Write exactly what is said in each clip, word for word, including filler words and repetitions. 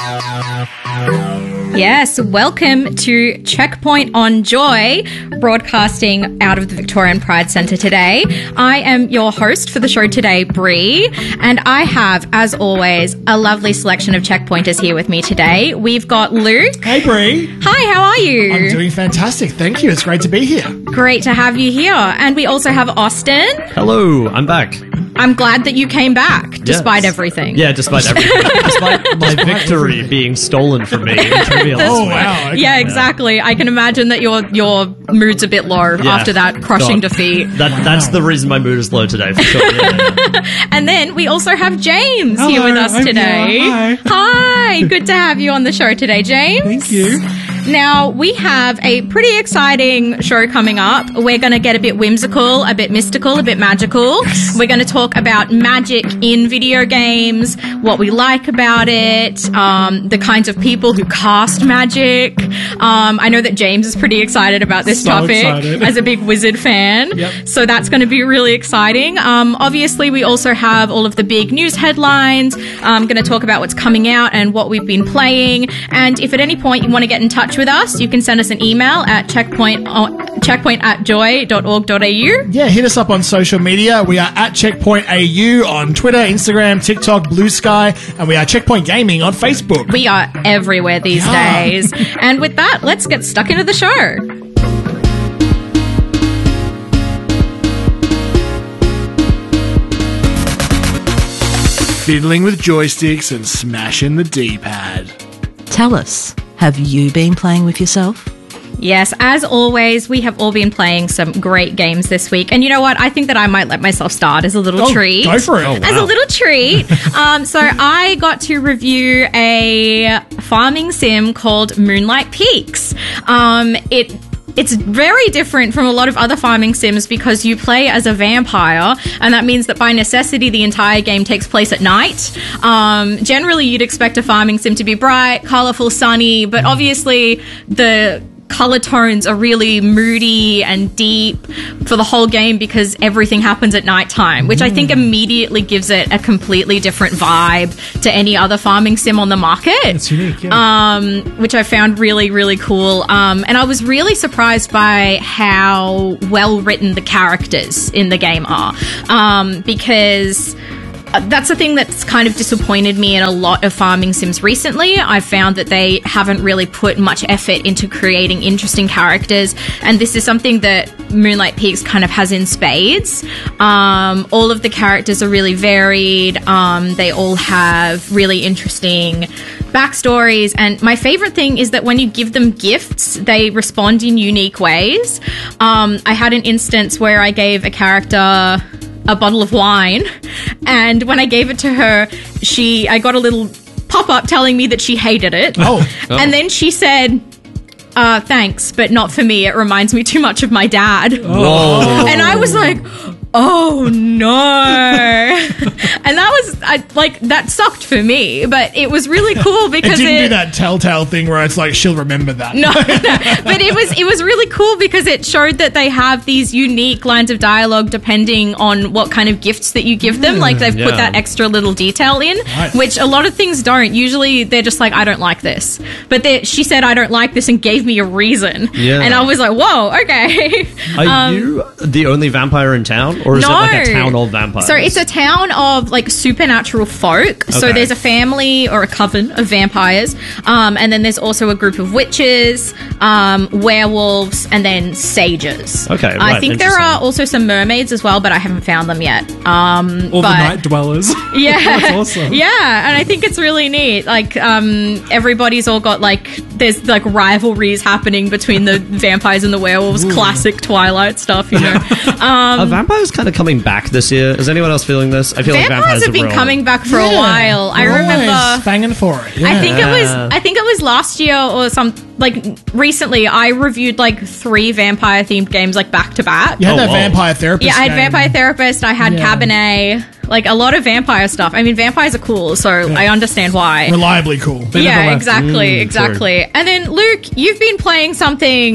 Yes, welcome to Checkpoint on Joy, broadcasting out of the Victorian Pride Centre today. I am your host for the show today, Bree, and I have, as always, a lovely selection of Checkpointers here with me today. We've got Luke. Hey, Bree. Hi, how are you? I'm doing fantastic. Thank you. It's great to be here. Great to have you here. And we also have Austin. Hello, I'm back. I'm glad that you came back, despite Yes. everything. Yeah, despite everything. despite my victory being stolen from me. in trivia last Oh, week. wow. Okay. Yeah, exactly. I can imagine that your your mood's a bit low Yeah. after that crushing God. defeat. That, that's the reason my mood is low today, for sure. Yeah, yeah. And then we also have James Hello, here with us I'm today. here. Hi. Hi, good to have you on the show today, James. Thank you. Now, we have a pretty exciting show coming up. We're going to get a bit whimsical, a bit mystical, a bit magical. Yes. We're going to talk about magic in video games, what we like about it, um, the kinds of people who cast magic. Um, I know that James is pretty excited about this So topic excited. as a big Wizard fan. Yep. So that's going to be really exciting. Um, obviously, we also have all of the big news headlines. I'm going to talk about what's coming out and what we've been playing. And if at any point you want to get in touch with us, you can send us an email at checkpoint, uh, checkpoint at joy dot org dot a u. Yeah, hit us up on social media. We are at Checkpoint A U on Twitter, Instagram, TikTok, Blue Sky, and we are Checkpoint Gaming on Facebook. We are everywhere these Yeah. days. And with that, let's get stuck into the show. Fiddling with joysticks and smashing the D-pad. Tell us, have you been playing with yourself? Yes, as always, we have all been playing some great games this week. And you know what? I think that I might let myself start as a little Oh, treat. go for it. Oh, As a wow. little treat. um, so I got to review a farming sim called Moonlight Peaks. Um, it It's very different from a lot of other farming sims because you play as a vampire, and that means that by necessity the entire game takes place at night. Um, generally, you'd expect a farming sim to be bright, colourful, sunny, but obviously the color tones are really moody and deep for the whole game because everything happens at nighttime, which I think immediately gives it a completely different vibe to any other farming sim on the market. It's unique, yeah. Um, which I found really, really cool. Um, and I was really surprised by how well written the characters in the game are. Um, because Uh, that's the thing that's kind of disappointed me in a lot of farming sims recently. I've found that they haven't really put much effort into creating interesting characters, and this is something that Moonlight Peaks kind of has in spades. Um, all of the characters are really varied. Um, they all have really interesting backstories, and my favorite thing is that when you give them gifts, they respond in unique ways. Um, I had an instance where I gave a character a bottle of wine, and when I gave it to her, she I got a little pop-up telling me that she hated it. Oh. And then she said, uh, thanks, but not for me. It reminds me too much of my dad. Whoa. And I was like, oh no. And that was I, like that sucked for me, but it was really cool It because didn't it, do that telltale thing where it's like, she'll remember that. no, no, but it was it was really cool because it showed that they have these unique lines of dialogue depending on what kind of gifts that you give them. Like they've put Yeah. that extra little detail in, Nice. which a lot of things don't. Usually they're just like, I don't like this, but they- she said I don't like this and gave me a reason. Yeah. And I was like, whoa, okay. Are Um, you the only vampire in town? Or is no. it like a town of vampires? So it's a town of like supernatural folk. So Okay. there's a family or a coven of vampires, um, and then there's also a group of witches, um, werewolves, and then sages. Okay, I right, think there interesting. are also some mermaids as well, but I haven't found them yet. Um, All but- the night dwellers. yeah, That's awesome. Yeah, and I think it's really neat. Like, um, everybody's all got like there's like rivalries happening between the vampires and the werewolves. Classic Twilight stuff, you know. Um, Are vampires kind of coming back this year? Is anyone else feeling this? I feel like vampires vampires have been real. coming back for a Yeah. while. I They're always remember. banging for it. Yeah. I think it was. Yeah. I think it was last year or some. Like recently, I reviewed like three vampire themed games like back to back. You had Oh, that whoa. vampire therapist. Yeah, I had game. Vampire Therapist. I had Yeah. Cabernet. Like a lot of vampire stuff. I mean, vampires are cool, so I understand why. Reliably cool. never Yeah, left. exactly, Mm, exactly. And then Luke, you've been playing something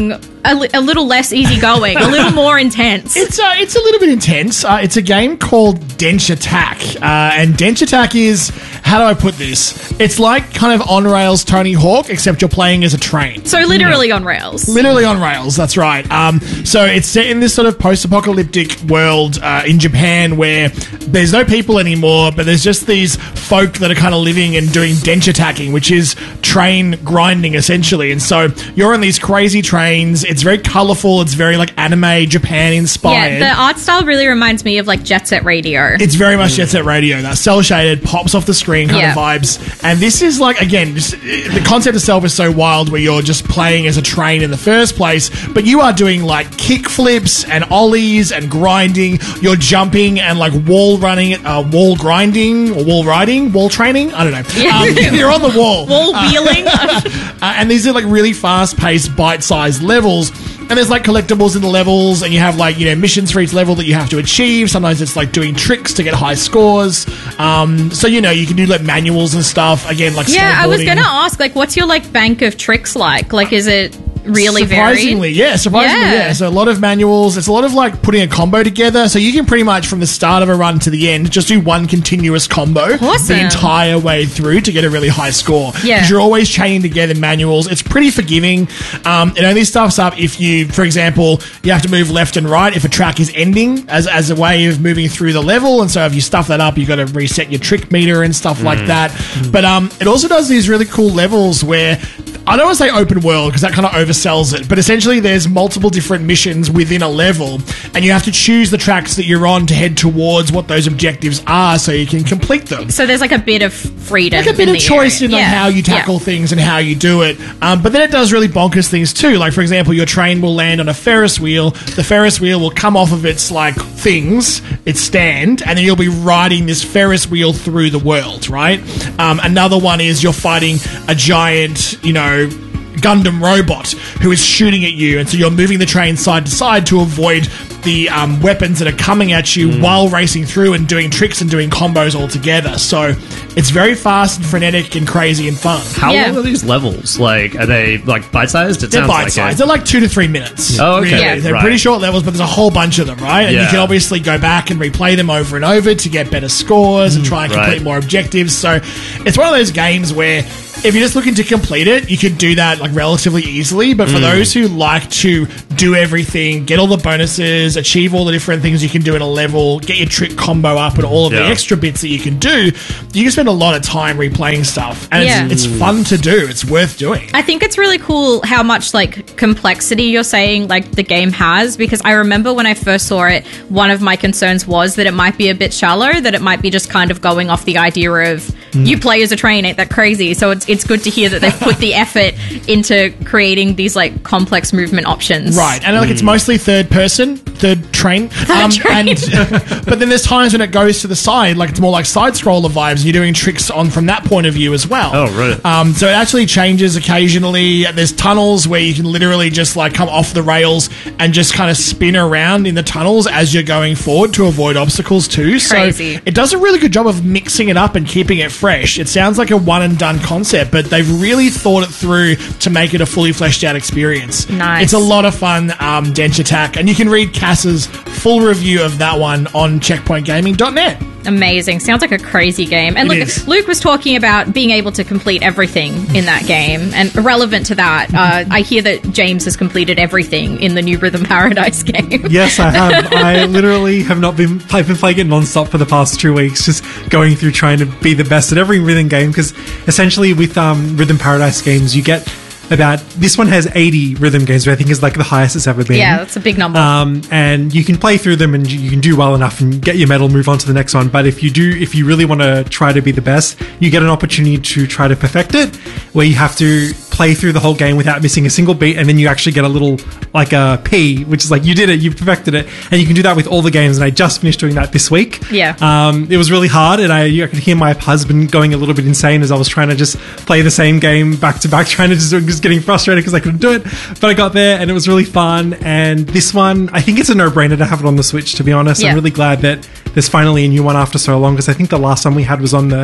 a, li- a little less easygoing, a little more intense. It's uh, it's a little bit intense. Uh, it's a game called Dench Attack, uh, and Dench Attack is, how do I put this? It's like kind of on rails Tony Hawk, except you're playing as a train. So literally on rails. Literally on rails, that's right. Um, so it's set in this sort of post-apocalyptic world uh, in Japan where there's no people anymore, but there's just these folk that are kind of living and doing dench attacking, which is train grinding essentially. And so you're on these crazy trains. It's very colourful. It's very like anime Japan inspired. Yeah, the art style really reminds me of like Jet Set Radio. It's very much Jet Set Radio. That cell shaded, pops off the screen kind Yeah. of vibes. And this is like, again, just, the concept itself is so wild where you're just playing as a train in the first place, but you are doing like kick flips and ollies and grinding. You're jumping and like wall running, uh, wall grinding or wall riding, wall training. I don't know. Yeah. Um, you're on the wall. Wall wheeling. Uh, and these are like really fast paced, bite sized levels. And there's like collectibles in the levels, and you have like, you know, missions for each level that you have to achieve. Sometimes it's like doing tricks to get high scores. Um, so, you know, you can do like manuals and stuff. Again, like Yeah, I was skateboarding. going to ask, like, what's your, like, bank of tricks like? Like, is it really surprisingly, varied? yeah, surprisingly, yeah. Yeah. So a lot of manuals. It's a lot of like putting a combo together. So you can pretty much from the start of a run to the end just do one continuous combo Awesome. the entire way through to get a really high score. Yeah. Because you're always chaining together manuals. It's pretty forgiving. Um, it only stuffs up if you, for example, you have to move left and right if a track is ending as as a way of moving through the level. And so if you stuff that up, you've got to reset your trick meter and stuff like that. But um, it also does these really cool levels where I don't want to say open world because that kind of oversells it, but essentially there's multiple different missions within a level, and you have to choose the tracks that you're on to head towards what those objectives are so you can complete them. So there's, like, a bit of freedom. Like a bit in of the choice area. in like Yeah. how you tackle Yeah. things and how you do it. Um, but then it does really bonkers things too. Like, for example, your train will land on a Ferris wheel. The Ferris wheel will come off of its like things, its stand, and then you'll be riding this Ferris wheel through the world, right? Um, another one is you're fighting a giant, you know, Gundam robot who is shooting at you, and so you're moving the train side to side to avoid the um, weapons that are coming at you while racing through and doing tricks and doing combos all together. So it's very fast and frenetic and crazy and fun. How Yeah. long are these levels? Like, are they like bite-sized? It They're sounds bite like sized. it. They're like two to three minutes. Oh, okay. Really. Yeah. They're Right. pretty short levels, but there's a whole bunch of them, right? And you Yeah. can obviously go back and replay them over and over to get better scores and try and complete Right. more objectives. So it's one of those games where if you're just looking to complete it, you could do that like relatively easily. But for those who like to do everything, get all the bonuses, achieve all the different things you can do in a level, get your trick combo up and all of the Yeah. extra bits that you can do, you can spend a lot of time replaying stuff. And Yeah. it's, it's fun to do. It's worth doing. I think it's really cool how much like complexity you're saying like the game has, because I remember when I first saw it, one of my concerns was that it might be a bit shallow, that it might be just kind of going off the idea of you play as a train, ain't that crazy? So it's it's good to hear that they've put the effort into creating these like complex movement options. Right, and like it's mostly third person, third train. Um, train. And but then there's times when it goes to the side, like it's more like side scroller vibes. You're doing tricks on from that point of view as well. Oh, right. Um, so it actually changes occasionally. There's tunnels where you can literally just like come off the rails and just kind of spin around in the tunnels as you're going forward to avoid obstacles too. Crazy. So it does a really good job of mixing it up and keeping it fresh. It sounds like a one and done concept, but they've really thought it through to make it a fully fleshed out experience. Nice. It's a lot of fun, um, Dench Attack, and you can read Cass's full review of that one on checkpoint gaming dot net. Amazing. Sounds like a crazy game. And It look, is. Luke was talking about being able to complete everything in that game. And relevant to that, uh, I hear that James has completed everything in the new Rhythm Paradise game. Yes, I have. I literally have not been. I've been playing it non-stop for the past two weeks, just going through trying to be the best at every rhythm game. Because essentially, with um, Rhythm Paradise games, you get about this one has eighty rhythm games, which I think is like the highest it's ever been. Yeah, that's a big number. Um, and you can play through them and you can do well enough and get your medal, move on to the next one. But if you do, if you really want to try to be the best, you get an opportunity to try to perfect it, where you have to play through the whole game without missing a single beat, and then you actually get a little, like a P, which is like, you did it, you perfected it, and you can do that with all the games, and I just finished doing that this week. Yeah. Um, it was really hard, and I, I could hear my husband going a little bit insane as I was trying to just play the same game back to back, trying to just, just getting frustrated because I couldn't do it, but I got there, and it was really fun, and this one, I think it's a no-brainer to have it on the Switch, to be honest. Yeah. I'm really glad that there's finally a new one after so long, because I think the last one we had was on the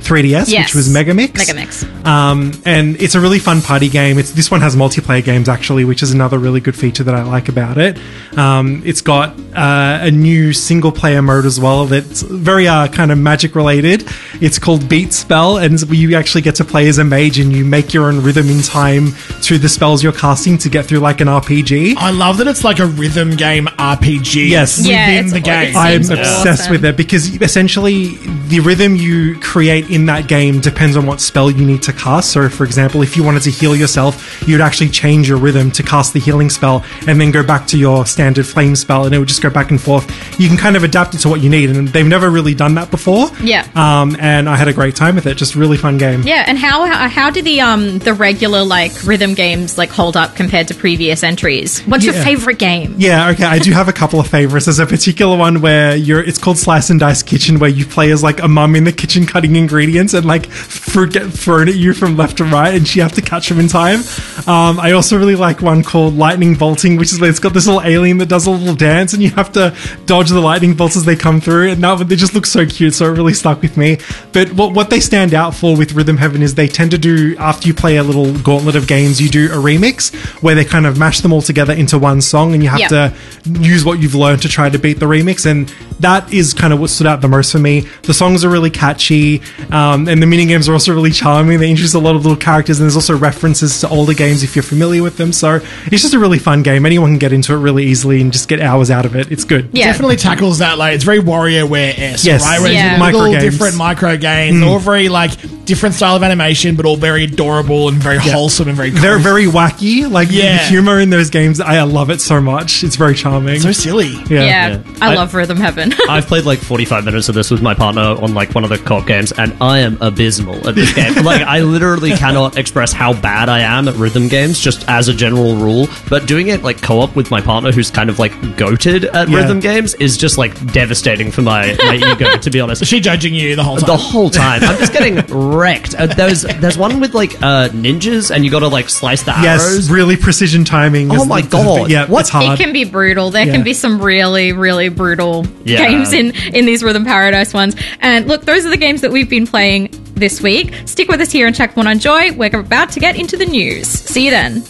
three D S, Yes. which was Megamix. Megamix. Um, and it's a really fun party game. It's this one has multiplayer games actually, which is another really good feature that I like about it. Um, it's got uh, a new single player mode as well that's very uh, kind of magic related. It's called Beat Spell, and you actually get to play as a mage and you make your own rhythm in time through the spells you're casting to get through like an R P G. I love that it's like a rhythm game R P G. Yes. within Yeah, it's- the game. it I'm seems obsessed awesome. with it because essentially the rhythm you create in that game depends on what spell you need to cast. So, for example, if you wanted to heal yourself, you'd actually change your rhythm to cast the healing spell and then go back to your standard flame spell, and it would just go back and forth. You can kind of adapt it to what you need, and they've never really done that before. Yeah. Um, and I had a great time with it. Just really fun game. Yeah, and how how, how do the um the regular like rhythm games like hold up compared to previous entries? What's your Yeah. favorite game? Yeah, okay. I do have a couple of favorites. There's a particular one where you're. It's called Slice and Dice Kitchen, where you play as like a mum in the kitchen cutting ingredients, and like fruit get thrown at you from left to right, and you have to catch them in time. Um, I also really like one called Lightning Bolting, which is where it's got this little alien that does a little dance, and you have to dodge the lightning bolts as they come through. And now they just look so cute, so it really stuck with me. But what what they stand out for with Rhythm Heaven is they tend to do, after you play a little gauntlet of games, you do a remix where they kind of mash them all together into one song, and you have Yeah. to use what you've learned to try to beat the remix. And that is kind of what stood out the most for me. The songs are really catchy, um, and the mini games are also really charming. They introduce a lot of little characters, and there's also references to older games if you're familiar with them. So it's just a really fun game. Anyone can get into it really easily and just get hours out of it. It's good. Yeah. Definitely tackles that, like, it's very WarioWare-esque, Yes. right? Where it's Yeah. little Micro games. different micro games, all very, like, different style of animation, but all very adorable and very wholesome and very They're cozy. very wacky. Like Yeah. the humor in those games, I love it so much. It's very charming. so silly. yeah. Yeah, Yeah. I, I- love Rhythm Heaven. I've played like forty-five minutes of this with my partner on like one of the co-op games, and I am abysmal at this game. Like, I literally cannot express how bad I am at rhythm games, just as a general rule. But doing it like co-op with my partner, who's kind of like goated at Yeah. rhythm games, is just like devastating for my, my ego, to be honest. Is she judging you the whole time? The whole time, I'm just getting wrecked. Uh, there's there's one with like uh, ninjas, and you got to like slice the Yes, arrows. really precision timing. Oh is my the- God. Yeah, What? it's hard. It can be brutal. There Yeah. can be some really, really brutal Yeah. games in, in these Rhythm Paradise ones. And look, those are the games that we've been playing this week. Stick with us here on Checkpoint on Joy. We're about to get into the news. See you then.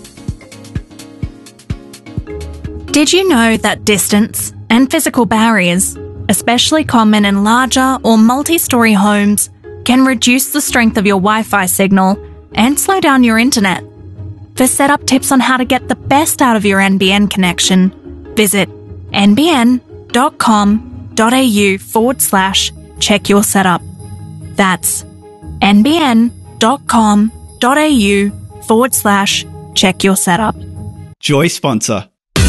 Did you know that distance and physical barriers, especially common in larger or multi-story homes, can reduce the strength of your Wi-Fi signal and slow down your internet? For setup tips on how to get the best out of your N B N connection, visit nbn.com.au forward slash check your setup. That's nbn.com.au forward slash check your setup. Joy sponsor.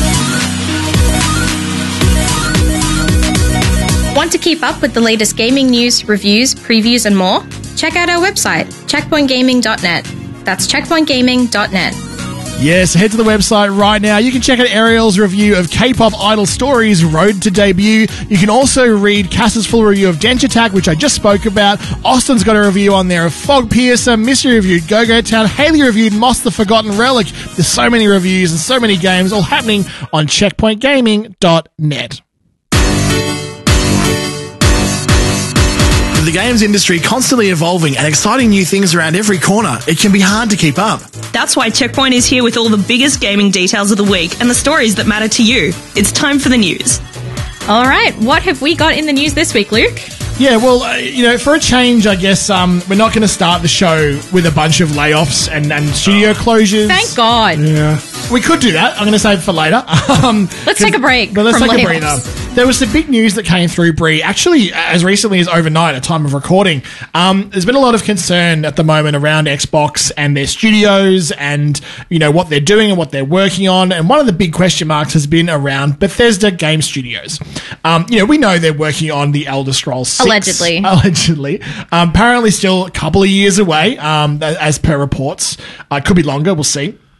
Want to keep up with the latest gaming news, reviews, previews, and more? Check out our website, checkpoint gaming dot net. That's checkpoint gaming dot net. Yes, head to the website right now. You can check out Ariel's review of K-pop idol stories, Road to Debut. You can also read Cass's full review of Dench Attack, which I just spoke about. Austin's got a review on there of Fog Piercer. Missy reviewed Go-Go Town. Haley reviewed Moss the Forgotten Relic. There's so many reviews and so many games all happening on checkpoint gaming dot net. With the games industry constantly evolving and exciting new things around every corner, it can be hard to keep up. That's why Checkpoint is here with all the biggest gaming details of the week and the stories that matter to you. It's time for the news. All right, what have we got in the news this week, Luke? Yeah, well, uh, you know, for a change, I guess um, we're not going to start the show with a bunch of layoffs and, and studio closures. Thank God. Yeah. We could do that. I'm going to save it for later. Um, Let's take a break But let's from take a layoffs. breather. There was some big news that came through, Brie, actually as recently as overnight at time of recording. Um, there's been a lot of concern at the moment around Xbox and their studios and, you know, what they're doing and what they're working on. And one of the big question marks has been around Bethesda Game Studios. Um, you know, we know they're working on the Elder Scrolls six. Allegedly. Allegedly. Um, apparently still a couple of years away, um, as per reports. Uh, could be longer, we'll see.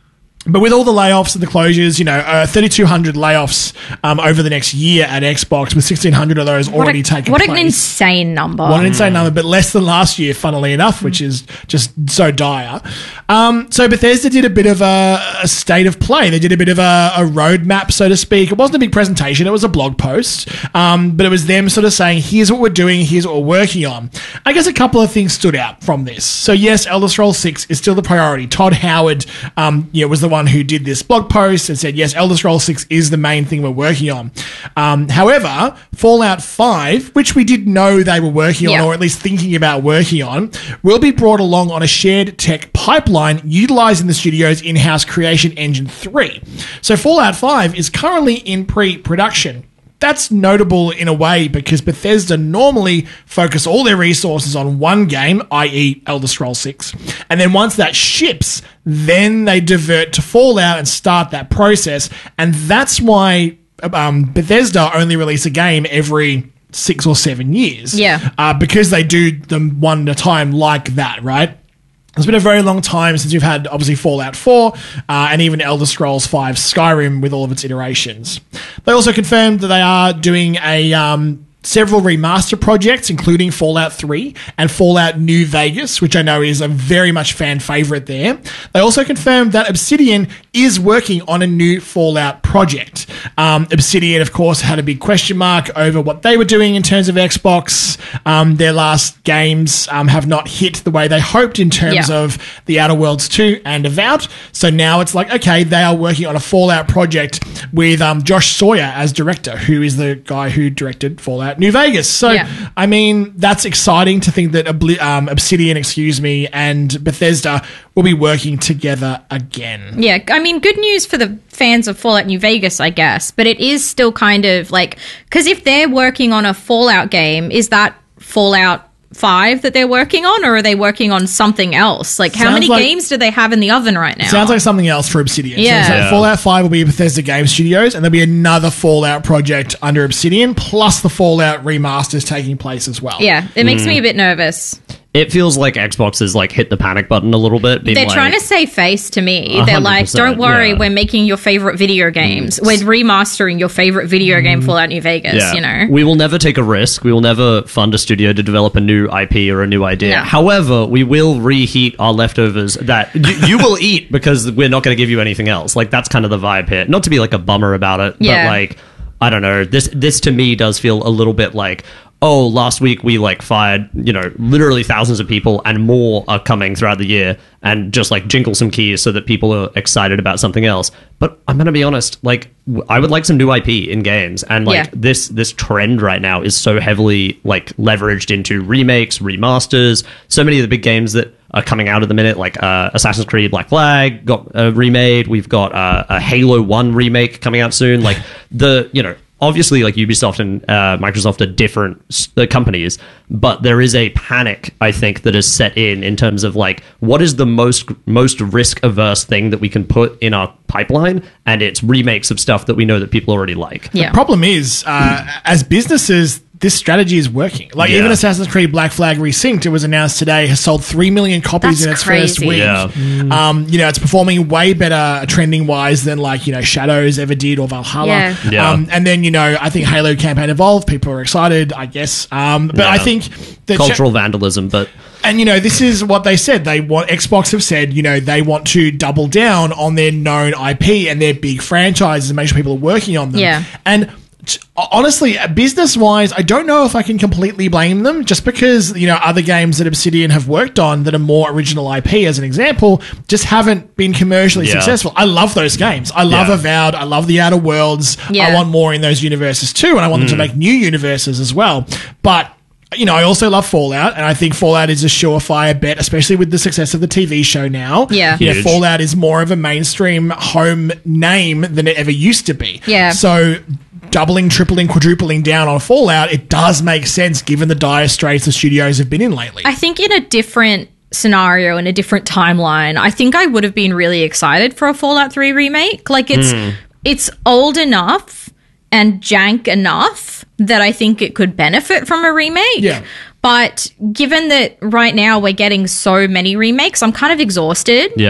But with all the layoffs and the closures, you know, uh, thirty-two hundred layoffs um, over the next year at Xbox, with sixteen hundred of those already what a, taken what place. What an insane number. What an insane number, but less than last year, funnily enough, which is just so dire. Um, so Bethesda did a bit of a, a state of play. They did a bit of a, a roadmap, so to speak. It wasn't a big presentation. It was a blog post. Um, but it was them sort of saying, here's what we're doing, here's what we're working on. I guess a couple of things stood out from this. So yes, Elder Scrolls six is still the priority. Todd Howard um, you know, was the one who did this blog post and said, yes, Elder Scrolls six is the main thing we're working on. Um, however, Fallout five, which we did know they were working Yeah. on, or at least thinking about working on, will be brought along on a shared tech pipeline utilizing the studio's in-house creation engine three. So Fallout five is currently in pre-production. That's notable in a way because Bethesda normally focus all their resources on one game, that is. Elder Scrolls six. And then once that ships, then they divert to Fallout and start that process. And that's why um, Bethesda only release a game every six or seven years. Yeah. Uh, because they do them one at a time like that, right? It's been a very long time since we've had, obviously, Fallout four uh, and even Elder Scrolls five Skyrim with all of its iterations. They also confirmed that they are doing a um, several remaster projects, including Fallout three and Fallout New Vegas, which I know is a very much fan favourite there. They also confirmed that Obsidian is working on a new Fallout project. Um, Obsidian, of course, had a big question mark over what they were doing in terms of Xbox. Um, their last games um, have not hit the way they hoped in terms Yeah. of The Outer Worlds two and Avowed. So now it's like, okay, they are working on a Fallout project with um, Josh Sawyer as director, who is the guy who directed Fallout New Vegas. So, Yeah. I mean, that's exciting to think that Obli- um, Obsidian, excuse me, and Bethesda will be working together again. Yeah, I mean, good news for the fans of Fallout New Vegas, I guess, but it is still kind of like, because if they're working on a Fallout game, is that Fallout five that they're working on, or are they working on something else? Like, how Sounds many like- games do they have in the oven right now? Sounds like something else for Obsidian. Yeah. So it's like Yeah. Fallout five will be Bethesda Game Studios, and there'll be another Fallout project under Obsidian, plus the Fallout remasters taking place as well. Yeah, it makes me a bit nervous. It feels like Xbox has like hit the panic button a little bit. being They're like, trying to save face to me. A They're hundred like, percent, don't worry, yeah. we're making your favorite video games. We're remastering your favorite video game, Fallout New Vegas, Yeah. you know? We will never take a risk. We will never fund a studio to develop a new I P or a new idea. No. However, we will reheat our leftovers that you, you will eat because we're not going to give you anything else. Like, that's kind of the vibe here. Not to be like a bummer about it, Yeah. but like, I don't know. This, this to me does feel a little bit like, oh, last week we like fired, you know, literally thousands of people and more are coming throughout the year, and just like jingle some keys so that people are excited about something else. But I'm going to be honest, like, w- I would like some new I P in games, and like Yeah. this this trend right now is so heavily like leveraged into remakes, remasters. So many of the big games that are coming out at the minute, like uh, Assassin's Creed Black Flag got uh, remade. We've got uh, a Halo one remake coming out soon. Like the, you know, obviously, like Ubisoft and uh, Microsoft are different s- uh, companies, but there is a panic, I think, that is set in in terms of like what is the most most risk averse thing that we can put in our pipeline, and it's remakes of stuff that we know that people already like. Yeah. Problem is, uh, as businesses, this strategy is working. Like, Yeah. even Assassin's Creed Black Flag Resynced, it was announced today, has sold three million copies That's in its crazy. first week. Yeah. Um, you know, it's performing way better trending wise than, like, you know, Shadows ever did or Valhalla. Yeah. Yeah. Um, and then, you know, I think Halo Campaign Evolved, people are excited, I guess. Um, but I Yeah. think that Cultural vandalism, but and, you know, this is what they said. They want, Xbox have said, you know, they want to double down on their known I P and their big franchises and make sure people are working on them. Yeah. And t- honestly, business wise, I don't know if I can completely blame them, just because, you know, other games that Obsidian have worked on that are more original I P, as an example, just haven't been commercially Yeah. successful. I love those games. I love Yeah. Avowed. I love The Outer Worlds. Yeah. I want more in those universes too, and I want them to make new universes as well. But you know, I also love Fallout, and I think Fallout is a surefire bet, especially with the success of the T V show now. Yeah. You know, Huge. Fallout is more of a mainstream home name than it ever used to be. Yeah. So doubling, tripling, quadrupling down on Fallout, it does make sense given the dire straits the studios have been in lately. I think in a different scenario, in a different timeline, I think I would have been really excited for a Fallout three remake. Like, it's it's old enough and jank enough that I think it could benefit from a remake. Yeah. But given that right now we're getting so many remakes, I'm kind of exhausted. yeah.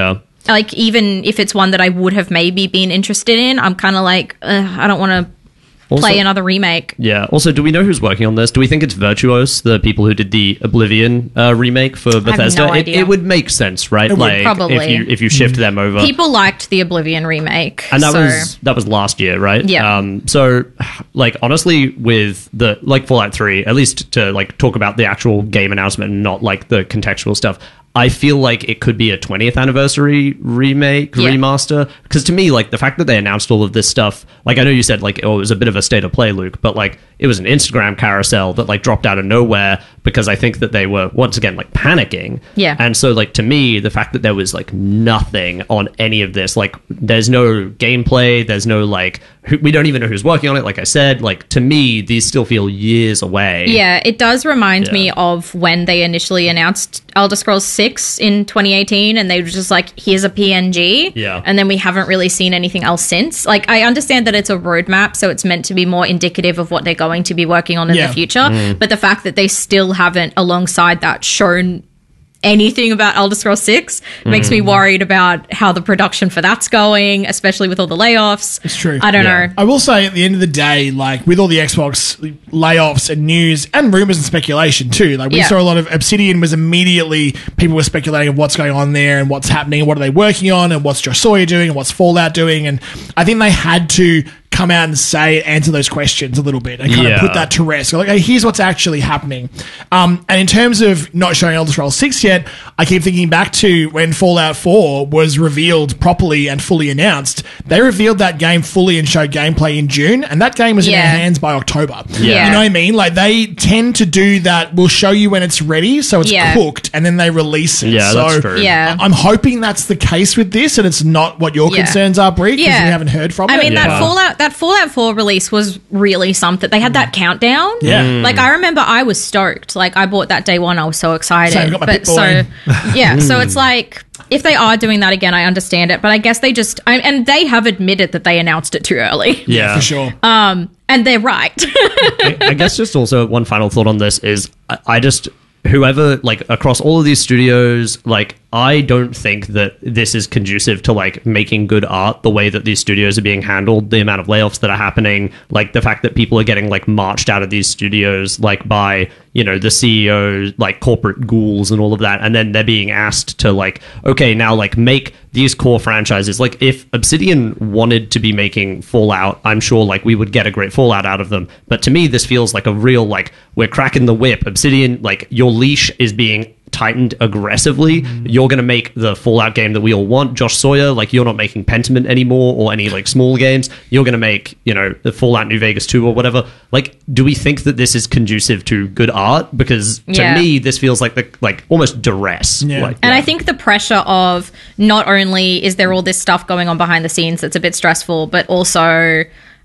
like even if it's one that I would have maybe been interested in, I'm kind of like, Ugh, I don't want to play another remake. Yeah. Also, do we know who's working on this? Do we think it's Virtuos, the people who did the Oblivion uh, remake for Bethesda? I have no it, idea. it would make sense, right? It would, like probably. if you if you shift them over. People liked the Oblivion remake, And that so. was that was last year, right? Yeah. Um, so, like, honestly, with the like Fallout three, at least to like talk about the actual game announcement and not like the contextual stuff, I feel like it could be a twentieth anniversary remake, Yeah. remaster. Because to me, like, the fact that they announced all of this stuff, like, I know you said, like, oh, it was a bit of a state of play, Luke, but, like, it was an Instagram carousel that, like, dropped out of nowhere because I think that they were, once again, like, panicking. Yeah. And so, like, to me, the fact that there was, like, nothing on any of this, like, there's no gameplay, there's no, like, who, we don't even know who's working on it, like I said, like, to me, these still feel years away. Yeah, it does remind Yeah. me of when they initially announced Elder Scrolls six in twenty eighteen, and they were just like, here's a P N G. Yeah. And then we haven't really seen anything else since. Like, I understand that it's a roadmap, so it's meant to be more indicative of what they're going to be working on in Yeah. the future. But the fact that they still haven't, alongside that, shown anything about Elder Scrolls six makes me worried about how the production for that's going, especially with all the layoffs. It's true. I don't Yeah. know. I will say, at the end of the day, like with all the Xbox layoffs and news and rumors and speculation too, like we Yeah. saw a lot of Obsidian was immediately people were speculating of what's going on there and what's happening and what are they working on and what's Josh Sawyer doing and what's Fallout doing, and I think they had to come out and say answer those questions a little bit and kind Yeah. of put that to rest. Like, hey, here's what's actually happening. Um, and in terms of not showing Elder Scrolls six yet, I keep thinking back to when Fallout four was revealed properly and fully announced. They revealed that game fully and showed gameplay in June, and that game was in Yeah. our hands by October. Yeah. You know what I mean? Like, they tend to do that. We'll show you when it's ready, so it's Yeah. cooked, and then they release it. Yeah, so that's true. Yeah. I'm hoping that's the case with this, and it's not what your Yeah. concerns are, Brie, because Yeah. we haven't heard from I it. mean, Yeah. that Fallout that Fallout four release was really something. They had that countdown. Yeah. Mm. Like, I remember I was stoked. Like, I bought that day one. I was so excited. Same, got my but Pip-Boy. so yeah, so it's like, if they are doing that again, I understand it. But I guess they just I, and they have admitted that they announced it too early. Yeah. for sure. Um, and they're right. I, I guess just also one final thought on this is I, I just whoever like across all of these studios, like I don't think that this is conducive to like making good art the way that these studios are being handled, the amount of layoffs that are happening, like the fact that people are getting like marched out of these studios like by, you know, the C E Os, like corporate ghouls and all of that, and then they're being asked to like, okay, now like make these core franchises. Like if Obsidian wanted to be making Fallout, I'm sure like we would get a great Fallout out of them. But to me, this feels like a real like we're cracking the whip. Obsidian, like your leash is being tightened aggressively. Mm-hmm. You're going to make the Fallout game that we all want. Josh Sawyer, like you're not making Pentiment anymore or any like small games. You're going to make, you know, the Fallout New Vegas two or whatever. Like, do we think that this is conducive to good art? Because to Yeah. me, this feels like the like almost duress. Yeah. Like, And I think the pressure of not only is there all this stuff going on behind the scenes that's a bit stressful, but also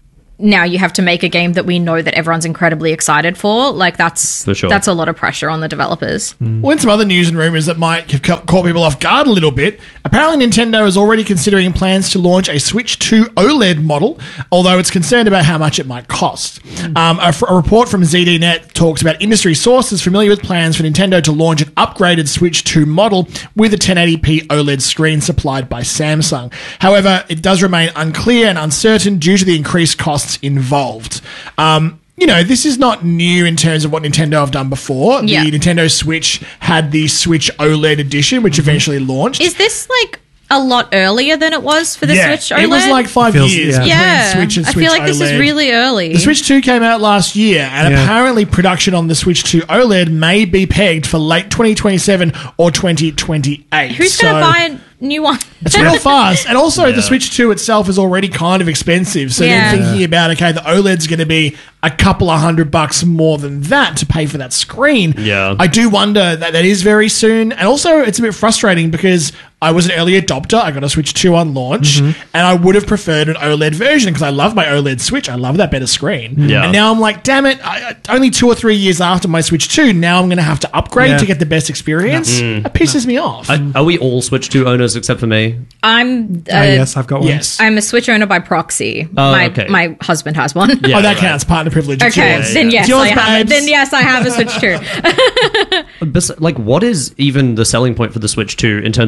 now you have to make a game that we know that everyone's incredibly excited for. Like, that's For sure. that's a lot of pressure on the developers. Well, and some other news and rumors that might have ca- caught people off guard a little bit. Apparently, Nintendo is already considering plans to launch a Switch two OLED model, although it's concerned about how much it might cost. Um, a, f- a report from Z D Net talks about industry sources familiar with plans for Nintendo to launch an upgraded Switch two model with a ten eighty p OLED screen supplied by Samsung. However, it does remain unclear and uncertain due to the increased costs involved. Um, you know, this is not new in terms of what Nintendo have done before. Yeah. The Nintendo Switch had the Switch OLED edition, which eventually launched. Is this like a lot earlier than it was for the yeah, Switch OLED? it was like five Feels- years yeah. between yeah, Switch and I Switch feel like this is OLED. really early. The Switch two came out last year, and Yeah. apparently production on the Switch two OLED may be pegged for late twenty twenty-seven or twenty twenty-eight. Who's So- going to buy a new one? It's real fast. And also, Yeah. the Switch two itself is already kind of expensive. So Yeah. then thinking about, okay, the OLED's going to be a couple of hundred bucks more than that to pay for that screen. Yeah. I do wonder that that is very soon. And also, it's a bit frustrating because I was an early adopter. I got a Switch two on launch, and I would have preferred an OLED version because I love my OLED Switch. I love that better screen. Yeah. And now I'm like, damn it, I, I- only two or three years after my Switch two, now I'm going to have to upgrade Yeah. to get the best experience. That pisses me off. Are, are we all Switch two owners except for me? I'm uh, Ah, yes, I've got one. yes. I'm a Switch owner by proxy. Oh, my okay. my husband has one. Yeah, oh, that right. counts. Partner privilege. It's Okay, yours. then It's yes, yours, I have. babes. Then yes, I have a Switch too. Bes- like, what is even the selling point for the Switch two in terms of like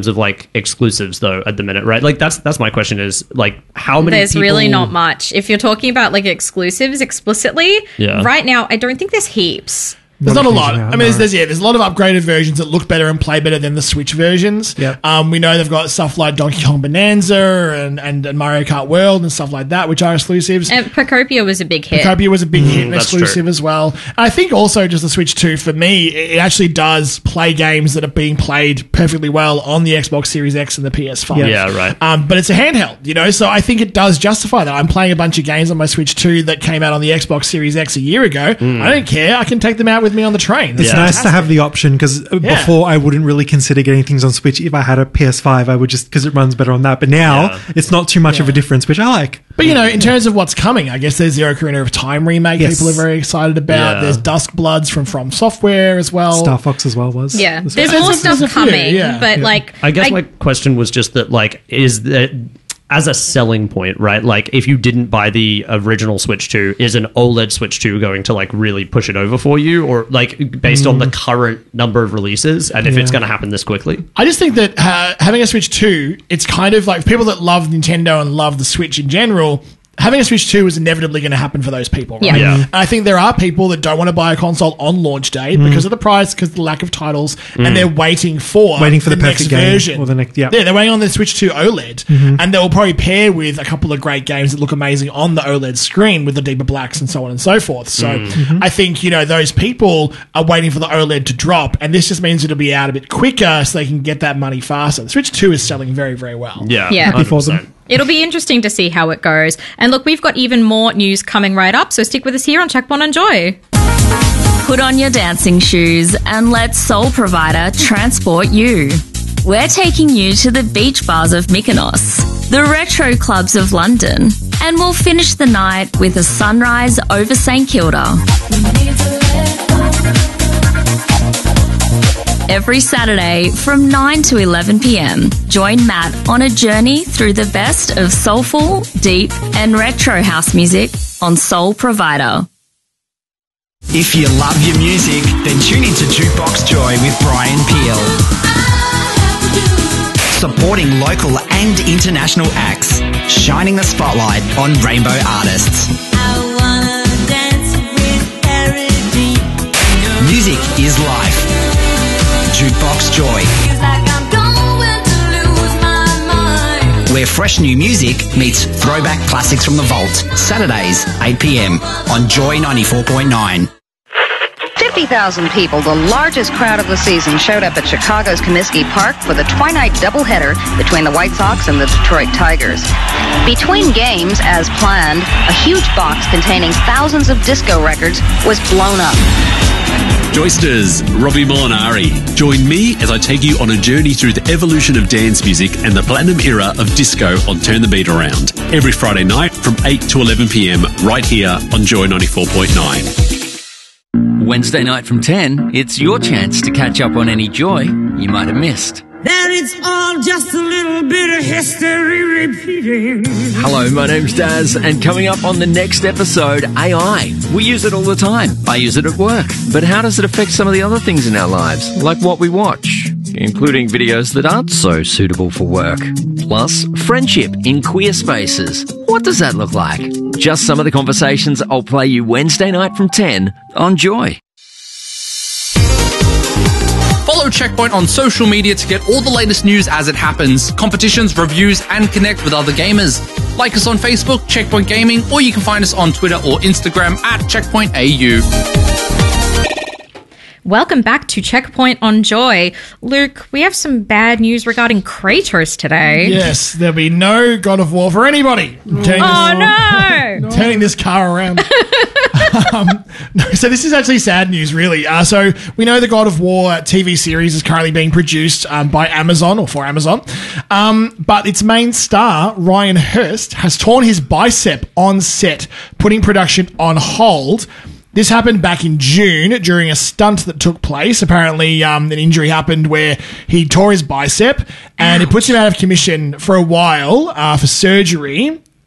like exclusives though at the minute, right? Like that's that's my question is like how many There's people... really not much. If you're talking about like exclusives explicitly, Yeah. right now I don't think there's heaps. There's not, Not a a lot. huge I amount, mean, there's, no. there's yeah, there's a lot of upgraded versions that look better and play better than the Switch versions. Yeah. Um, we know they've got stuff like Donkey Kong Bonanza and, and, and Mario Kart World and stuff like that, which are exclusives. And Procopia was a big hit. Copia was a big hit and that's exclusive true. as well. And I think also just the Switch two, for me, it actually does play games that are being played perfectly well on the Xbox Series X and the P S five. Yeah. Yeah, right. Um, but it's a handheld, you know, so I think it does justify that. I'm playing a bunch of games on my Switch two that came out on the Xbox Series X a year ago. I don't care. I can take them out with me on the train. That's It's nice to have the option because Yeah. before I wouldn't really consider getting things on Switch. If I had a P S five, I would just because it runs better on that. But now Yeah. it's not too much of a difference, which I like. But, you know, in terms of what's coming, I guess there's the Ocarina of Time remake Yes. people are very excited about. Yeah. There's Dusk Bloods from From Software as well. Star Fox as well was. Yeah, was- there's There's more a- stuff there's a few, coming, yeah, but yeah. like I guess my question was just that, like, is that as a selling point, right? Like, if you didn't buy the original Switch two, is an OLED Switch two going to, like, really push it over for you? Or, like, based on the current number of releases and if Yeah. it's going to happen this quickly? I just think that uh, having a Switch two, it's kind of like people that love Nintendo and love the Switch in general. Having a Switch two is inevitably going to happen for those people, right? Yeah. Yeah. And I think there are people that don't want to buy a console on launch day because of the price, because of the lack of titles, and they're waiting for Waiting for the next perfect game version. or the next- yeah. yeah, they're waiting on the Switch two OLED, and they will probably pair with a couple of great games that look amazing on the OLED screen with the deeper blacks and so on and so forth. So I think, you know, those people are waiting for the OLED to drop, and this just means it'll be out a bit quicker so they can get that money faster. The Switch two is selling very, very well. Yeah. Yeah. Happy for them. one hundred percent. it'll be interesting to see how it goes. And look, we've got even more news coming right up, so stick with us here on Checkpoint Enjoy. Put on your dancing shoes and let Soul Provider transport you. We're taking you to the beach bars of Mykonos, the retro clubs of London, and we'll finish the night with a sunrise over St Kilda. Every Saturday from nine to eleven p.m, join Matt on a journey through the best of soulful, deep, and retro house music on Soul Provider. If you love your music, then tune into Jukebox Joy with Brian Peel. Supporting local and international acts, shining the spotlight on rainbow artists. Music is life. Jukebox Joy, where fresh new music meets throwback classics from the vault. Saturdays, eight p.m. on Joy ninety-four point nine. fifty thousand people, the largest crowd of the season, showed up at Chicago's Comiskey Park for the twilight doubleheader between the White Sox and the Detroit Tigers. Between games, as planned, a huge box containing thousands of disco records was blown up. Joysters, Robbie Molinari. Join me as I take you on a journey through the evolution of dance music and the platinum era of disco on Turn the Beat Around. Every Friday night from eight to eleven p.m. right here on Joy ninety-four point nine. Wednesday night from ten, it's your chance to catch up on any joy you might have missed. That it's all just a little bit of history repeating. Hello, my name's Daz, and coming up on the next episode, A I. We use it all the time. I use it at work. But how does it affect some of the other things in our lives, like what we watch, including videos that aren't so suitable for work? Plus, friendship in queer spaces. What does that look like? Just some of the conversations I'll play you Wednesday night from ten on Joy. Follow Checkpoint on social media to get all the latest news as it happens, competitions, reviews, and connect with other gamers. Like us on Facebook, Checkpoint Gaming, or you can find us on Twitter or Instagram at Checkpoint A U. Welcome back to Checkpoint on Joy. Luke, we have some bad news regarding Kratos today. Yes, there'll be no God of War for anybody. Turning Oh, this, no! Turning this car around. um, no, so this is actually sad news, really. Uh, so we know the God of War T V series is currently being produced um, by Amazon or for Amazon, um, but its main star, Ryan Hurst, has torn his bicep on set, putting production on hold. This happened back in June during a stunt that took place. Apparently, um, an injury happened where he tore his bicep, and it puts him out of commission for a while uh, for surgery.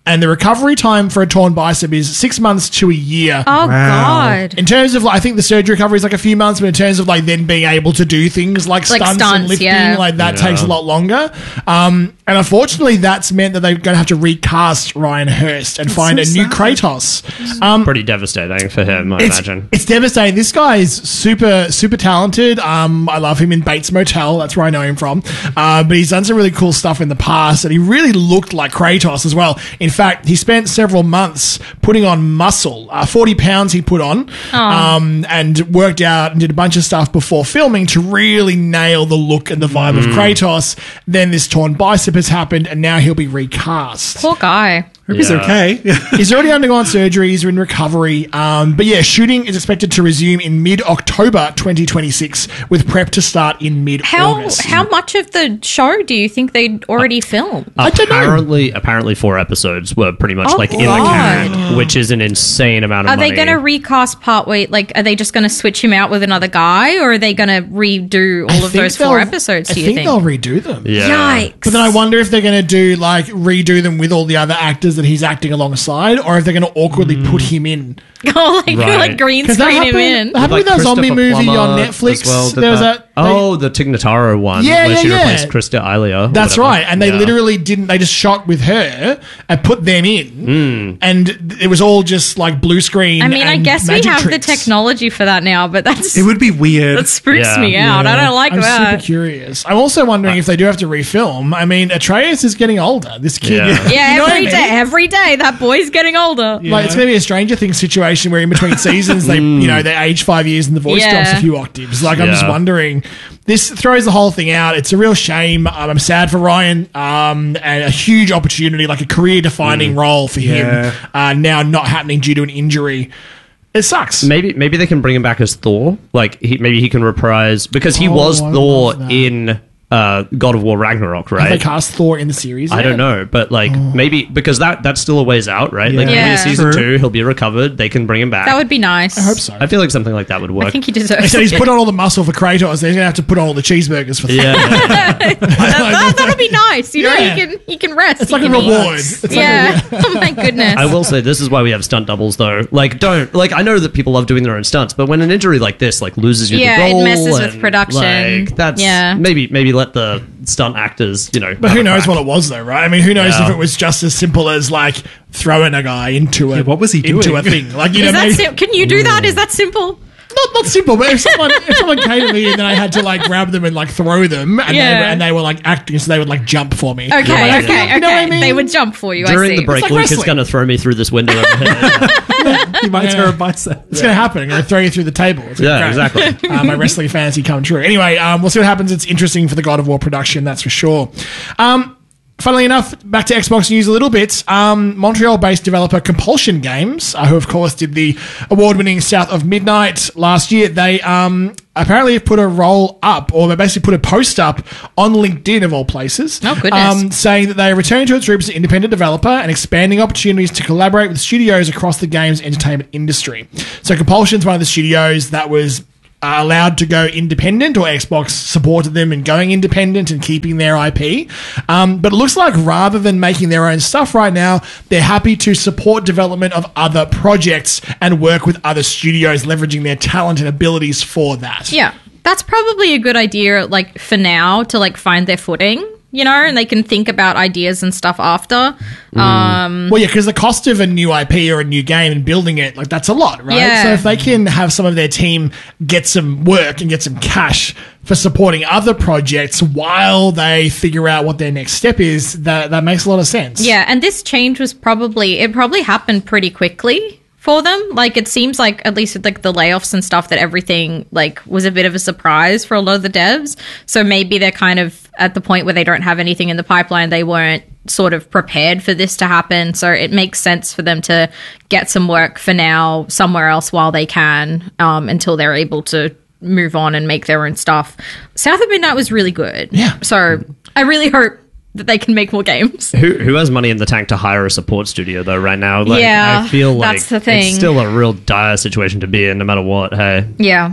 and the recovery time for a torn bicep is six months to a year. Oh, God. In terms of, like, I think the surgery recovery is like a few months, but in terms of, like, then being able to do things like, Like stunts, stunts, and lifting, yeah. like, that Yeah. takes a lot longer. Um, and unfortunately, that's meant that they're going to have to recast Ryan Hurst and find so a new sad. Kratos. Um, Pretty devastating for him, I it's, imagine. it's devastating. This guy is super, super talented. Um, I love him in Bates Motel. That's where I know him from. Uh, but he's done some really cool stuff in the past, and he really looked like Kratos as well. In fact, he spent several months putting on muscle. Uh, forty pounds he put on, um, and worked out and did a bunch of stuff before filming to really nail the look and the vibe of Kratos. Then this torn bicep has happened, and now he'll be recast. Poor guy. Hope he's Yeah. okay. He's already undergone surgery. He's in recovery. Um, but yeah, shooting is expected to resume in mid-October twenty twenty-six, with prep to start in How mid-August. how much of the show do you think they'd already filmed? I don't know. Apparently, apparently, four episodes were pretty much Oh, like in the God. can, which is an insane amount of Are money. they going to recast part way? Like, are they just going to switch him out with another guy, or are they going to redo all I of think those four they'll- episodes? I Do you think think? they'll redo them. Yeah. Yikes! But then I wonder if they're going to do like redo them with all the other actors that he's acting alongside, or if they're going to awkwardly put him in. oh, like Right. like green 'Cause that screen him happened- in. that happened with that zombie Christopher movie Plummer on Netflix. as well did There was that. that- oh, the Tig Notaro one. Yeah, where yeah, she yeah. replaced Krista Alia. or That's whatever. right, and they Yeah. literally didn't. They just shot with her and put them in, Mm. and it was all just like blue screen. I mean, I and guess we magic have tricks. the technology for that now, but that's It would be weird. that spooks Yeah. me out. I Yeah. don't like I'm that. super curious. I'm also wondering if they do have to refilm. I mean, Atreus is getting older. This kid, Yeah. Yeah, You know what I every mean? day, every day, that boy's getting older. Like it's going to be a Stranger Things situation where in between seasons they, you know, they age five years and the voice Yeah. drops a few octaves. Like I'm just Yeah. wondering. This throws the whole thing out. It's a real shame. Um, I'm sad for Ryan, um, and a huge opportunity, like a career-defining role for him, Yeah. uh, now not happening due to an injury. It sucks. Maybe maybe they can bring him back as Thor. Like he, maybe he can reprise because he Oh, was I Thor love that. in uh, God of War Ragnarok, Have they right? cast Thor in the series? I yet? don't know, but like maybe because that that's still a ways out, right? Like Yeah. maybe Yeah. season True. two he'll be recovered. They can bring him back. That would be nice. I hope so. I feel like something like that would work. I think he deserves So he's it. put on all the muscle for Kratos. He's going to have to put on all the cheeseburgers for Thor. yeah. that, that, that'll be nice. You know, Yeah. he can he can rest. It's he like a can eat. reward. It's like a Yeah. oh my goodness. I will say this is why we have stunt doubles, though. Like, don't like. I know that people love doing their own stunts, but when an injury like this like loses you Yeah, the it role, messes with and, production. Like, that's Yeah. maybe maybe let the stunt actors, you know. But have who a knows crack. what it was, though, right? I mean, who knows Yeah. if it was just as simple as like throwing a guy into a Yeah, what was he into doing? a thing? Like you Is know, that maybe, sim- can you do that? Is that simple? not not simple, but if someone if someone came to me and then I had to like grab them and like throw them, and they Yeah. were, and they were like acting, so they would like jump for me. Okay, Yeah. okay, okay. You know what I mean? They would jump for you. I During see. the break, like Luke is wrestling. going to throw me through this window over here. He might Yeah. tear a bicep. It's going to happen. I'm going to throw you through the table. It's Yeah, great. exactly. Uh, my wrestling fantasy come true. Anyway, um, we'll see what happens. It's interesting for the God of War production, that's for sure. Um, funnily enough, back to Xbox news a little bit. Um, Montreal-based developer Compulsion Games, uh, who of course did the award-winning South of Midnight last year, they um, apparently have put a roll up, or they basically put a post up on LinkedIn of all places. Oh, goodness. Um, saying that they are returning to its roots as an independent developer and expanding opportunities to collaborate with studios across the games entertainment industry. So Compulsion's one of the studios that was uh, allowed to go independent, or Xbox supported them in going independent and keeping their I P. Um, but it looks like rather than making their own stuff right now, they're happy to support development of other projects and work with other studios, leveraging their talent and abilities for that. Yeah, that's probably a good idea, like, for now, to, like, find their footing, you know, and they can think about ideas and stuff after. Um, Well, yeah, because the cost of a new I P or a new game and building it, like, that's a lot, right? Yeah. So if they can have some of their team get some work and get some cash for supporting other projects while they figure out what their next step is, that, that makes a lot of sense. yeah, and this change was probably, it probably happened pretty quickly for them. Like, it seems like, at least with, like, the layoffs and stuff, that everything, like, was a bit of a surprise for a lot of the devs. So maybe they're kind of at the point where they don't have anything in the pipeline. They weren't sort of prepared for this to happen. So it makes sense for them to get some work for now somewhere else while they can, um, until they're able to move on and make their own stuff. South of Midnight was really good. Yeah. So I really hope that they can make more games. Who who has money in the tank to hire a support studio though? Right now, like, Yeah, I feel like that's the thing. it's still a real dire situation to be in, no matter what. Hey, Yeah.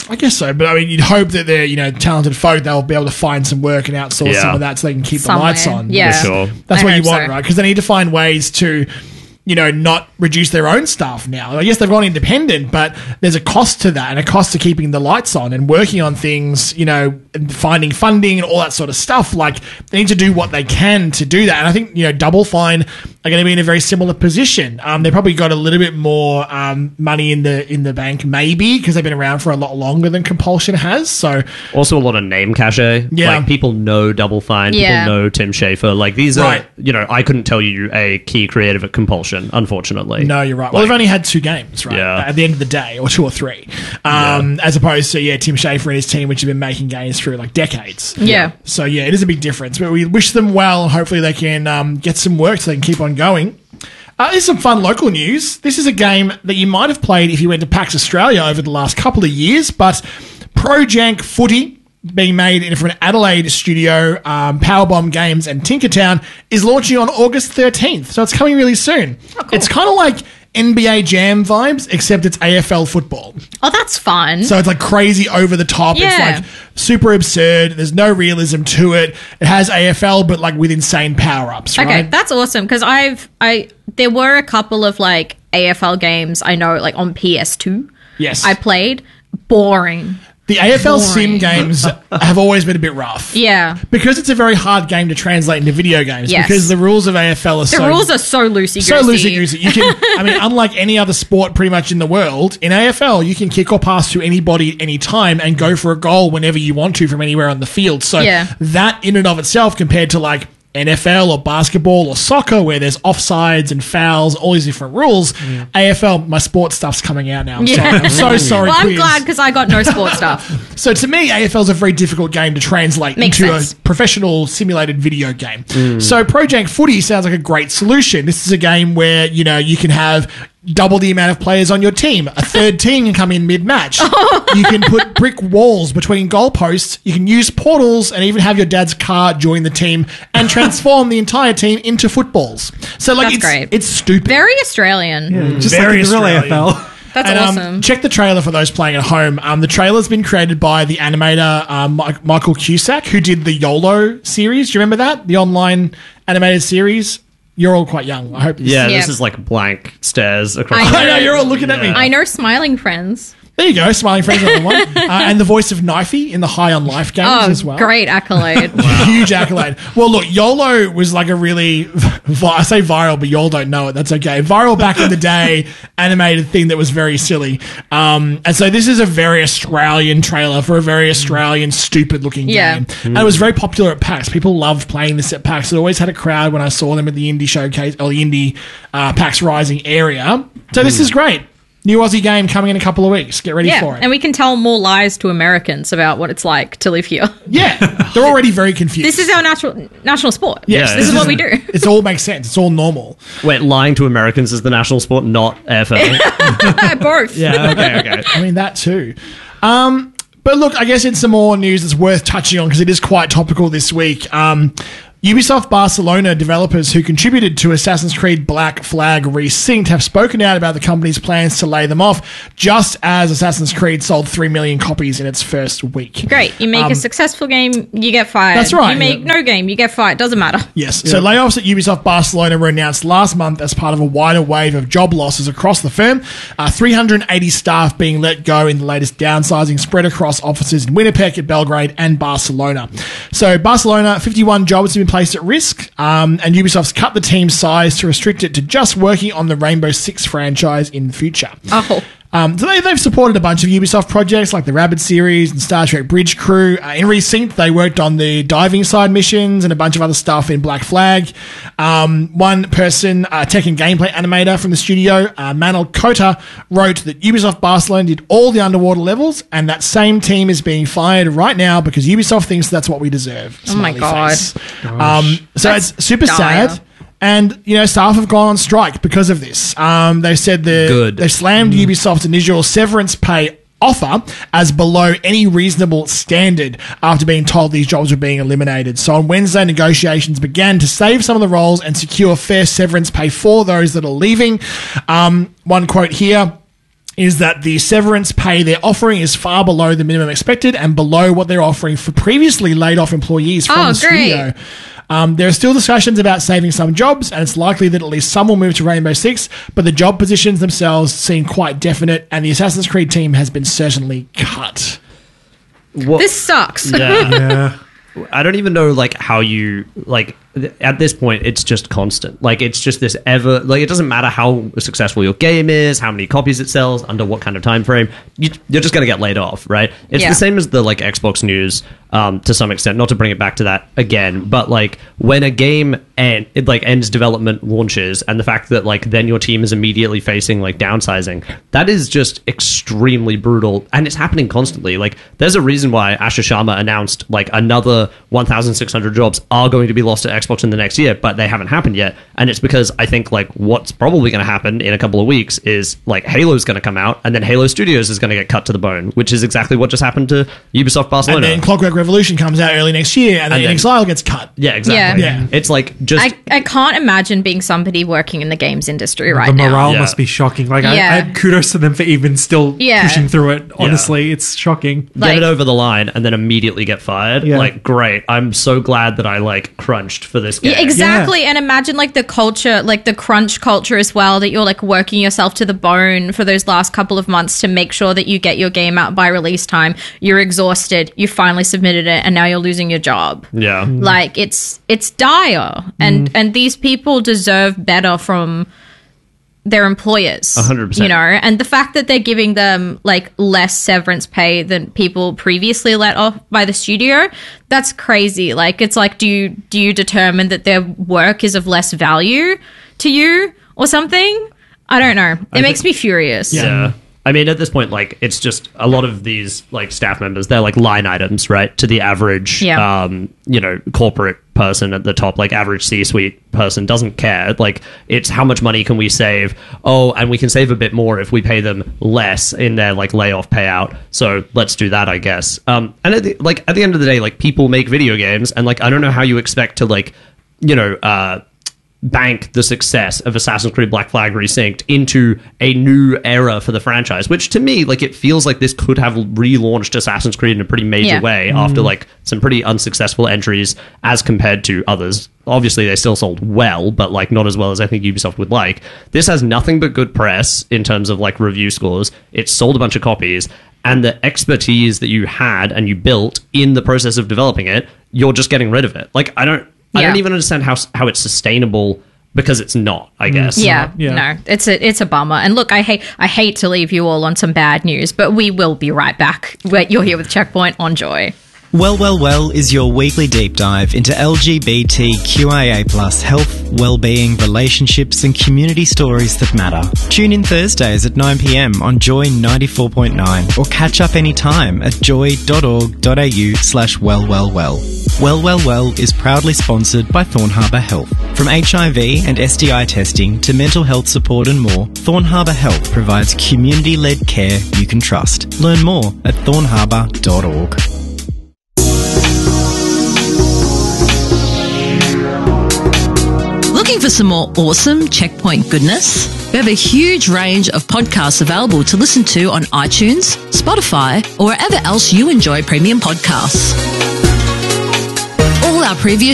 I guess so, but I mean, you'd hope that they're, you know, talented folk, they'll be able to find some work and outsource Yeah. some of that so they can keep Somewhere. the lights on. Yeah. For sure. That's I what you hope want, so. right? Because they need to find ways to, you know, not reduce their own staff now. I guess they've gone independent, but there's a cost to that and a cost to keeping the lights on and working on things, you know, and finding funding and all that sort of stuff. Like, they need to do what they can to do that. And I think, you know, Double Fine are going to be in a very similar position. Um, they've probably got a little bit more um, money in the in the bank, maybe, because they've been around for a lot longer than Compulsion has. So, Also a lot of name cachet. Yeah. Like, people know Double Fine. Yeah. People know Tim Schafer. Like, these are, Right. you know, I couldn't tell you a key creative at Compulsion, unfortunately. no, you're right. Well, Like- they've only had two games, right? Yeah. At the end of the day, or two or three. Um, As opposed to, yeah, Tim Schafer and his team, which have been making games through like decades. Yeah. So, yeah, it is a big difference. But we wish them well, and hopefully they can um, get some work so they can keep on going. Uh, there's some fun local news. This is a game that you might have played if you went to PAX Australia over the last couple of years, but Projank Footy, being made in from an Adelaide studio, um, Powerbomb Games and Tinkertown, is launching on August thirteenth. So it's coming really soon. It's kind of like N B A Jam vibes, except it's A F L football. Oh, that's fun. So it's like crazy over the top. Yeah. It's like super absurd. There's no realism to it. It has A F L, but like with insane power ups, right? Okay, that's awesome because I've I there were a couple of like A F L games I know like on P S two. Yes. I played. Boring. The A F L Boring. sim games have always been a bit rough. Yeah. Because it's a very hard game to translate into video games. Yes. Because the rules of A F L are The so rules are so loosey goosey. so loosey goosey. You can, I mean, unlike any other sport pretty much in the world, in A F L you can kick or pass to anybody at any time and go for a goal whenever you want to from anywhere on the field. So Yeah. that in and of itself, compared to like N F L or basketball or soccer where there's offsides and fouls, all these different rules, A F L, my sports stuff's coming out now. I'm sorry. I'm so sorry. Well, I'm quiz. glad because I got no sports stuff. So to me, A F L is a very difficult game to translate Makes into sense. a professional simulated video game. So Projank Footy sounds like a great solution. This is a game where, you know, you can have double the amount of players on your team. A third team can come in mid-match. You can put brick walls between goalposts. You can use portals and even have your dad's car join the team and transform the entire team into footballs. So like That's it's great. it's stupid. Very Australian. Just Very like in the real A F Australian. L. That's And, um, awesome. check the trailer for those playing at home. Um, the trailer's been created by the animator um, Mi- Michael Cusack, who did the YOLO series. Do you remember that? The online animated series? You're all quite young. I hope. Yeah, Yeah. this is like blank stares across. I I know, you're all looking at me. I know Smiling Friends. There you go, Smiling Friends on the one. Uh, and the voice of Knifey in the High on Life games Oh, as well. great accolade. Huge accolade. Well, look, YOLO was like a really, vi- I say viral, but y'all don't know it. That's okay. Viral back in the day, animated thing that was very silly. Um, and so this is a very Australian trailer for a very Australian, stupid looking Yeah. game. And it was very popular at PAX. People loved playing this at PAX. It always had a crowd when I saw them at the indie showcase, or the indie uh, PAX Rising area. So this is great. New Aussie game coming in a couple of weeks. Get ready Yeah, for it. and we can tell more lies to Americans about what it's like to live here. Yeah, they're already very confused. This is our natural national sport. Yes, this is what we do. It all makes sense. It's all normal. Wait, lying to Americans is the national sport, not A F L. Both. Yeah, okay, okay. I mean, that too. Um, but look, I guess it's some more news that's worth touching on because it is quite topical this week. Um, Ubisoft Barcelona developers who contributed to Assassin's Creed Black Flag Resynced have spoken out about the company's plans to lay them off, just as Assassin's Creed sold three million copies in its first week. Great. You make Um, a successful game, you get fired. That's right. You make no game, you get fired. Doesn't matter. Yes. So layoffs at Ubisoft Barcelona were announced last month as part of a wider wave of job losses across the firm. Uh, three hundred eighty staff being let go in the latest downsizing spread across offices in Winnipeg, Belgrade, and Barcelona. So Barcelona, fifty-one jobs have been placed at risk, um, and Ubisoft's cut the team's size to restrict it to just working on the Rainbow Six franchise in the future. Oh. Um, so they, they've supported a bunch of Ubisoft projects like the Rabbids series and Star Trek Bridge Crew. Uh, in Resynced, they worked on the diving side missions and a bunch of other stuff in Black Flag. Um, one person, a tech and gameplay animator from the studio, uh, Manel Kota, wrote that Ubisoft Barcelona did all the underwater levels, and that same team is being fired right now because Ubisoft thinks that's what we deserve. Oh my Smiley God. face. Um, so That's it's super dire. sad. And, you know, staff have gone on strike because of this. Um, they said the, Good. they slammed Ubisoft's initial severance pay offer as below any reasonable standard after being told these jobs were being eliminated. So on Wednesday, negotiations began to save some of the roles and secure fair severance pay for those that are leaving. Um, one quote here. is that the severance pay they're offering is far below the minimum expected and below what they're offering for previously laid off employees from Oh, the great. studio. Um, there are still discussions about saving some jobs, and it's likely that at least some will move to Rainbow Six, but the job positions themselves seem quite definite, and the Assassin's Creed team has been certainly cut. What? This sucks. Yeah. Yeah. I don't even know like how you like th- at this point it's just constant. Like it's just this ever like it doesn't matter how successful your game is, how many copies it sells, under what kind of time frame, you, you're just going to get laid off, right? It's Yeah. the same as the like Xbox news um, to some extent. Not to bring it back to that again, but like when a game end it like ends development launches, and the fact that like then your team is immediately facing like downsizing, that is just extremely brutal, and it's happening constantly. Like there's a reason why Asher Sharma announced like another one thousand six hundred jobs are going to be lost to Xbox in the next year, but they haven't happened yet. And it's because I think like what's probably going to happen in a couple of weeks is like Halo's going to come out, and then Halo Studios is going to get cut to the bone, which is exactly what just happened to Ubisoft Barcelona. And then Clockwork Revolution comes out early next year, and then, And then- Exile gets cut. yeah, exactly. Yeah. Yeah. It's like just I, I can't imagine being somebody working in the games industry right the now. morale Yeah. must be shocking. Like, Yeah. I, I kudos to them for even still Yeah. pushing through it. Honestly, it's shocking. get Like- it over the line and then immediately get fired. Yeah. Like, great. I'm so glad that I like crunched for this game. Yeah, exactly. And imagine like the culture, like the crunch culture as well, that you're like working yourself to the bone for those last couple of months to make sure that you get your game out by release time. You're exhausted. You finally submitted it, and now you're losing your job. Yeah. Like it's it's dire, and and these people deserve better from their employers. A hundred percent. You know, and the fact that they're giving them like less severance pay than people previously let off by the studio, that's crazy. Like it's like, do you do you determine that their work is of less value to you or something? I don't know. It I makes think- me furious. Yeah. I mean, at this point, like, it's just a lot of these, like, staff members, they're like line items, right? To the average, Yeah. um, you know, corporate person at the top, like, average C-suite person doesn't care. Like, it's how much money can we save? Oh, and we can save a bit more if we pay them less in their, like, layoff payout. So let's do that, I guess. Um, and, at the, like, at the end of the day, like, people make video games, and, like, I don't know how you expect to, like, you know, uh, bank the success of Assassin's Creed Black Flag Resynced into a new era for the franchise, which to me, like, it feels like this could have relaunched Assassin's Creed in a pretty major Yeah. way after like some pretty unsuccessful entries as compared to others. Obviously they still sold well, but like not as well as I think Ubisoft would like. This has nothing but good press in terms of like review scores. It sold a bunch of copies, and the expertise that you had and you built in the process of developing it, you're just getting rid of it. Like I don't I Yeah. don't even understand how how it's sustainable, because it's not, I guess. Yeah, Yeah. no, it's a it's a bummer. And look, I hate I hate to leave you all on some bad news, but we will be right back. Wait, you're here with Checkpoint on Joy. Well, Well, Well is your weekly deep dive into L G B T Q I A plus health, well-being, relationships and community stories that matter. Tune in Thursdays at nine p.m. on Joy ninety-four point nine or catch up anytime at joy.org.au slash wellwellwell. Well, Well, Well is proudly sponsored by Thorn Harbour Health. From H I V and S T I testing to mental health support and more, Thorn Harbour Health provides community-led care you can trust. Learn more at thorn harbour dot org. Looking for some more awesome Checkpoint goodness? We have a huge range of podcasts available to listen to on iTunes, Spotify, or wherever else you enjoy premium podcasts. All our previous